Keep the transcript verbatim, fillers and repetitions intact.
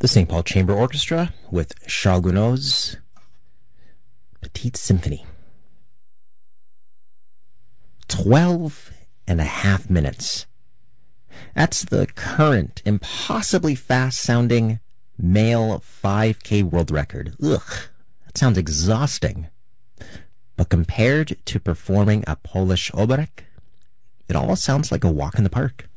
The Saint Paul Chamber Orchestra with Charles Gounod's Petite Symphony. Twelve and a half minutes. That's the current, impossibly fast-sounding male five K world record. Ugh, that sounds exhausting. But compared to performing a Polish oberek, it almost sounds like a walk in the park.